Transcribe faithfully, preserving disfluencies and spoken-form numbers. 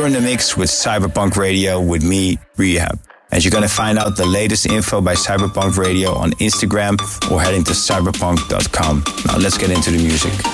You're in the mix with Cyberpunk Radio with me, Rehab. And you're going to find out the latest info by Cyberpunk Radio on Instagram or heading to cyberpunk dot com. Now let's get into the music.